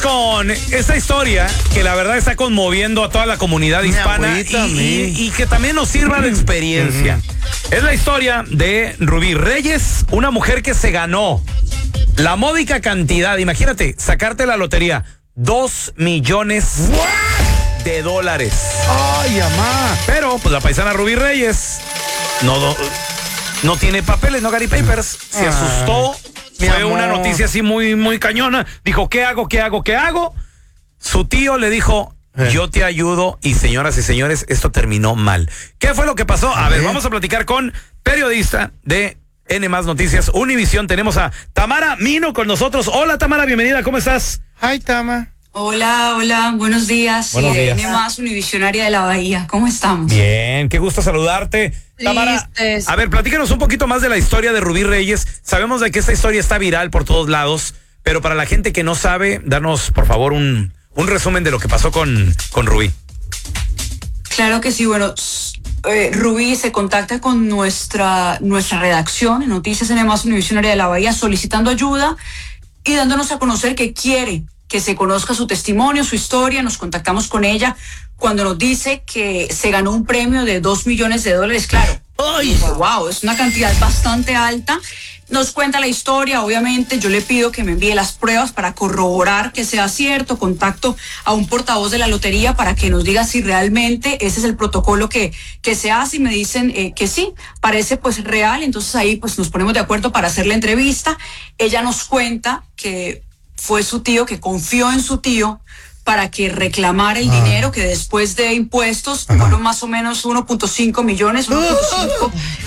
con esta historia que la verdad está conmoviendo a toda la comunidad hispana y que también nos sirva de experiencia. Es la historia de Rubí Reyes, una mujer que se ganó la módica cantidad, imagínate, sacarte la lotería, $2 millones de dólares. Ay, mamá. Pero pues la paisana Rubí Reyes no tiene papeles, no Gary Papers. Se asustó. Fue una noticia así muy cañona. Dijo, ¿qué hago? Su tío le dijo, yo te ayudo. Y señoras y señores, esto terminó mal. ¿Qué fue lo que pasó? A ver, vamos a platicar con periodista de N+ Noticias Univisión. Tenemos a Tamara Mino con nosotros. Hola, Tamara, bienvenida. ¿Cómo estás? Hi, Tama. Hola, buenos días. Buenos días. N+ Univisionaria de la Bahía. ¿Cómo estamos? Bien, qué gusto saludarte. Tamara, a ver, platícanos un poquito más de la historia de Rubí Reyes. Sabemos de que esta historia está viral por todos lados, pero para la gente que no sabe, danos, por favor, un resumen de lo que pasó con Rubí. Claro que sí, bueno, Rubí se contacta con nuestra redacción en Noticias N+ Univisionaria de la Bahía solicitando ayuda y dándonos a conocer que quiere que se conozca su testimonio, su historia. Nos contactamos con ella cuando nos dice que se ganó un premio de $2 millones de dólares. Claro, wow, es una cantidad bastante alta. Nos cuenta la historia, obviamente yo le pido que me envíe las pruebas para corroborar que sea cierto. Contacto a un portavoz de la lotería para que nos diga si realmente ese es el protocolo que se hace, y me dicen que sí, parece pues real. Entonces ahí pues nos ponemos de acuerdo para hacer la entrevista. Ella nos cuenta que fue su tío, que confió en su tío para que reclamara el dinero, que después de impuestos fueron más o menos 1.5 millones, 1.5,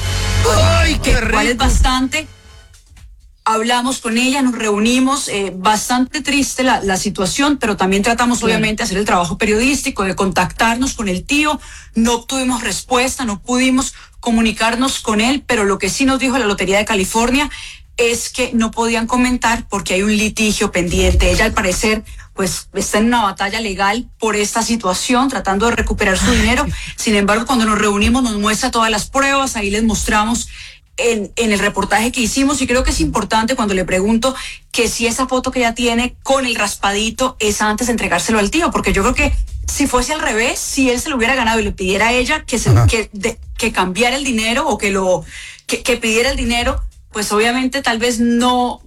¡ay, qué rico! cual es bastante. Hablamos con ella, nos reunimos, bastante triste la situación, pero también tratamos obviamente de hacer el trabajo periodístico, de contactarnos con el tío. No obtuvimos respuesta, no pudimos comunicarnos con él, pero lo que sí nos dijo la Lotería de California es que no podían comentar porque hay un litigio pendiente. Ella, al parecer, pues está en una batalla legal por esta situación, tratando de recuperar su dinero. Sin embargo, cuando nos reunimos nos muestra todas las pruebas, ahí les mostramos en el reportaje que hicimos, y creo que es importante cuando le pregunto que si esa foto que ella tiene con el raspadito es antes de entregárselo al tío, porque yo creo que si fuese al revés, si él se lo hubiera ganado y le pidiera a ella que cambiara el dinero o que pidiera el dinero, pues obviamente tal vez no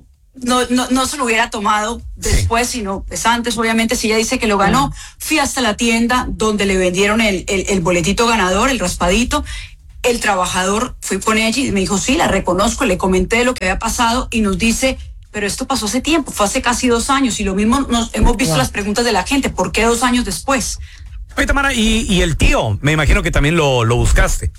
se lo hubiera tomado después, sino pues antes. Obviamente, si ella dice que lo ganó, fui hasta la tienda donde le vendieron el boletito ganador, el raspadito. El trabajador, fui con ella y me dijo, sí, la reconozco, le comenté lo que había pasado y nos dice, pero esto pasó hace tiempo, fue hace casi 2 años, y lo mismo hemos visto las preguntas de la gente, ¿por qué 2 años después? Oye, Tamara, y el tío, me imagino que también lo buscaste.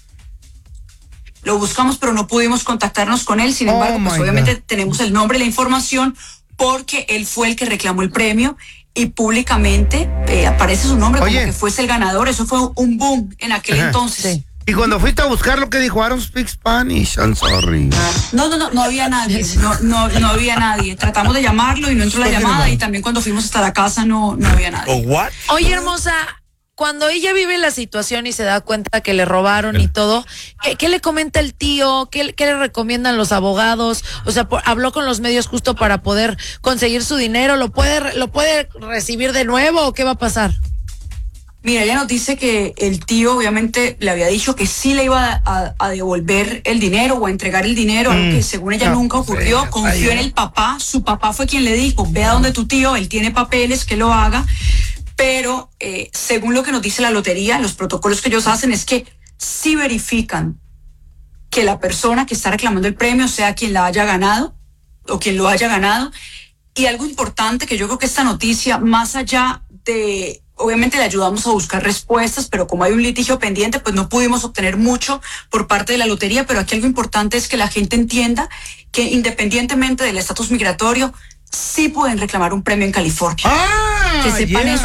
Lo buscamos, pero no pudimos contactarnos con él. Sin embargo, pues obviamente tenemos el nombre y la información porque él fue el que reclamó el premio y públicamente aparece su nombre como que fuese el ganador. Eso fue un boom en aquel entonces. Sí. Y cuando fuiste a buscar lo que dijo, I don't speak Spanish, I'm sorry. No había nadie, no había nadie. Tratamos de llamarlo y no entró la llamada, y también cuando fuimos hasta la casa no había nadie. Oye, hermosa, cuando ella vive la situación y se da cuenta que le robaron y todo, ¿qué le comenta el tío? ¿Qué le recomiendan los abogados? O sea, ¿habló con los medios justo para poder conseguir su dinero? ¿Lo puede recibir de nuevo o qué va a pasar? Mira, ella nos dice que el tío obviamente le había dicho que sí le iba a devolver el dinero o a entregar el dinero, algo que según ella nunca ocurrió. Confió en el papá, su papá fue quien le dijo, ve a donde tu tío, él tiene papeles, que lo haga. Pero según lo que nos dice la lotería, los protocolos que ellos hacen es que sí verifican que la persona que está reclamando el premio sea quien la haya ganado o quien lo haya ganado. Y algo importante, que yo creo que esta noticia, más allá de, obviamente le ayudamos a buscar respuestas, pero como hay un litigio pendiente, pues no pudimos obtener mucho por parte de la lotería. Pero aquí algo importante es que la gente entienda que independientemente del estatus migratorio, sí pueden reclamar un premio en California. Que sepan eso.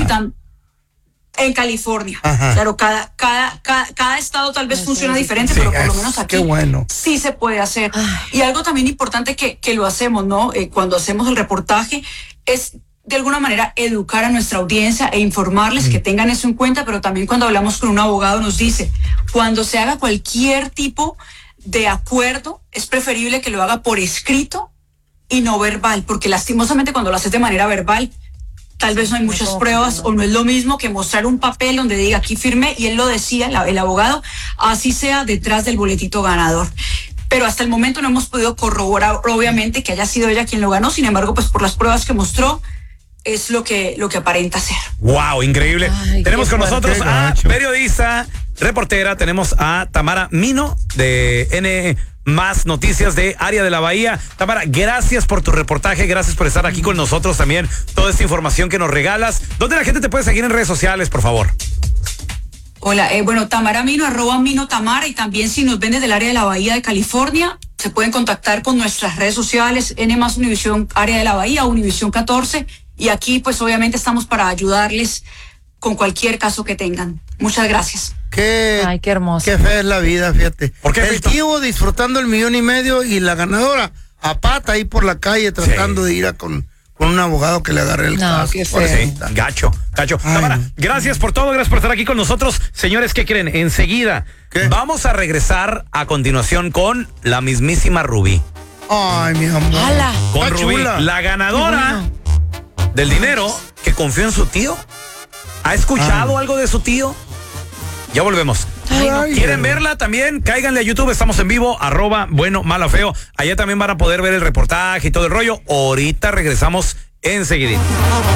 En California. Claro, cada estado tal vez funciona diferente, pero por lo menos aquí sí se puede hacer. Y algo también importante que lo hacemos, ¿no? Cuando hacemos el reportaje, es de alguna manera educar a nuestra audiencia e informarles que tengan eso en cuenta, pero también cuando hablamos con un abogado nos dice, cuando se haga cualquier tipo de acuerdo, es preferible que lo haga por escrito y no verbal, porque lastimosamente cuando lo haces de manera verbal, tal vez no hay muchas pruebas o no es lo mismo que mostrar un papel donde diga aquí firmé, y él lo decía, el abogado, así sea detrás del boletito ganador. Pero hasta el momento no hemos podido corroborar, obviamente, que haya sido ella quien lo ganó. Sin embargo, pues por las pruebas que mostró, es lo que aparenta ser. Wow, increíble. Ay, tenemos con fuerte. nosotros a periodista, reportera, tenemos a Tamara Mino de N Más Noticias de Área de la Bahía. Tamara, gracias por tu reportaje, gracias por estar aquí con nosotros también, toda esta información que nos regalas. ¿Dónde la gente te puede seguir en redes sociales, por favor? Hola, bueno, Tamara Mino, @Mino Tamara, y también si nos ven desde el área de la Bahía de California, se pueden contactar con nuestras redes sociales, N Más Univisión Área de la Bahía, Univisión 14, y aquí pues obviamente estamos para ayudarles con cualquier caso que tengan. Muchas gracias. Ay, qué hermoso. Qué fe es la vida, fíjate. ¿Por qué, el Fito? tío disfrutando el 1.5 millones y la ganadora a pata ahí por la calle tratando de ir con un abogado que le agarre el caso. Qué feo. Pobrecita. Sí, gacho. Ay, Tamara, no. gracias por todo, gracias por estar aquí con nosotros. Señores, ¿qué creen? Enseguida ¿Qué? vamos a regresar a continuación con la mismísima Rubí. Ay, mi amor. ¡Hala! Con Está Rubí, chula. la ganadora Qué bueno. del dinero que confió en su tío. ¿Ha escuchado algo de su tío? Ya volvemos. Ay, no. ¿Quieren verla también? Cáiganle a YouTube, estamos en vivo, @bueno, malo, feo. Allá también van a poder ver el reportaje y todo el rollo. Ahorita regresamos enseguidita.